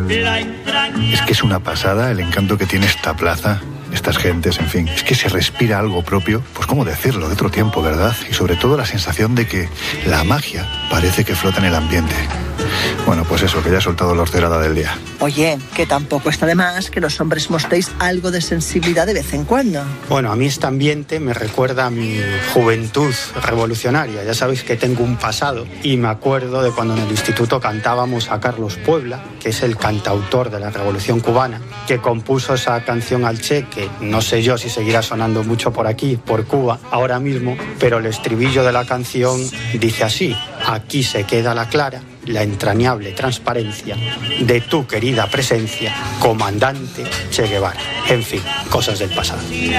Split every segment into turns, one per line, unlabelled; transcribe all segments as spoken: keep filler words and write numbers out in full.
Es que es una pasada el encanto que tiene esta plaza, estas gentes, en fin. Es que se respira algo propio, pues cómo decirlo, de otro tiempo, ¿verdad? Y sobre todo la sensación de que la magia parece que flota en el ambiente. Bueno, pues eso, que ya he soltado la horterada del día.
Oye, que tampoco está de más que los hombres mostréis algo de sensibilidad de vez en cuando.
Bueno, a mí este ambiente me recuerda a mi juventud revolucionaria. Ya sabéis que tengo un pasado y me acuerdo de cuando en el instituto cantábamos a Carlos Puebla, que es el cantautor de la Revolución Cubana, que compuso esa canción al Che, que no sé yo si seguirá sonando mucho por aquí, por Cuba, ahora mismo, pero el estribillo de la canción dice así: aquí se queda la clara, la entrañable transparencia de tu querida presencia, comandante Che Guevara. En fin, cosas del pasado.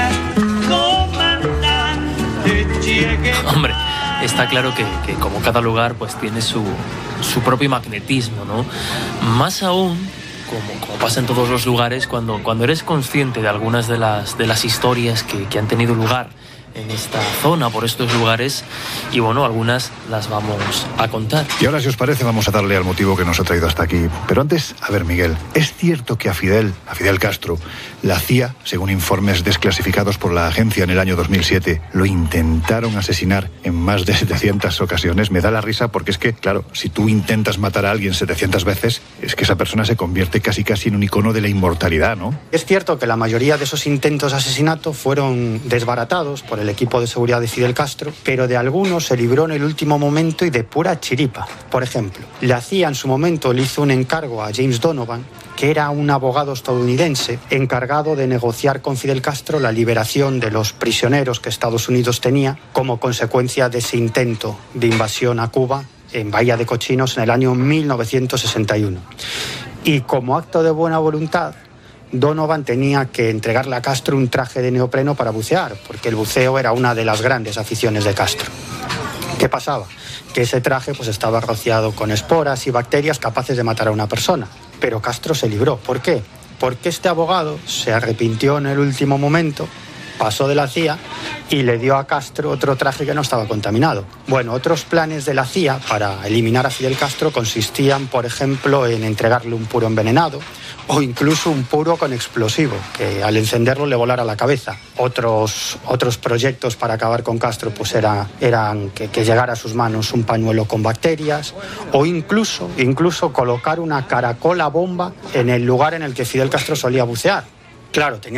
Hombre, está claro que, que como cada lugar pues tiene su, su propio magnetismo, ¿no? Más aún, como, como pasa en todos los lugares, cuando, cuando eres consciente de algunas de las, de las historias que, que han tenido lugar en esta zona, por estos lugares, y bueno, algunas las vamos a contar.
Y ahora, si os parece, vamos a darle al motivo que nos ha traído hasta aquí. Pero antes, a ver, Miguel, ¿es cierto que a Fidel, a Fidel Castro, la C I A, según informes desclasificados por la agencia en el año dos mil siete, lo intentaron asesinar en más de setecientas ocasiones? Me da la risa porque es que, claro, si tú intentas matar a alguien setecientas veces, es que esa persona se convierte casi casi en un icono de la inmortalidad, ¿no?
Es cierto que la mayoría de esos intentos de asesinato fueron desbaratados por el el equipo de seguridad de Fidel Castro, pero de algunos se libró en el último momento y de pura chiripa. Por ejemplo, la C I A en su momento le hizo un encargo a James Donovan, que era un abogado estadounidense encargado de negociar con Fidel Castro la liberación de los prisioneros que Estados Unidos tenía como consecuencia de ese intento de invasión a Cuba en Bahía de Cochinos en el año mil novecientos sesenta y uno. Y como acto de buena voluntad, Donovan tenía que entregarle a Castro un traje de neopreno para bucear, porque el buceo era una de las grandes aficiones de Castro. ¿Qué pasaba? Que ese traje pues, estaba rociado con esporas y bacterias capaces de matar a una persona. Pero Castro se libró. ¿Por qué? Porque este abogado se arrepintió en el último momento, pasó de la C I A y le dio a Castro otro traje que no estaba contaminado. Bueno, otros planes de la C I A para eliminar a Fidel Castro consistían, por ejemplo, en entregarle un puro envenenado o incluso un puro con explosivo, que al encenderlo le volara la cabeza. Otros, otros proyectos para acabar con Castro pues era, eran que, que llegara a sus manos un pañuelo con bacterias o incluso, incluso colocar una caracola bomba en el lugar en el que Fidel Castro solía bucear. Claro, tenía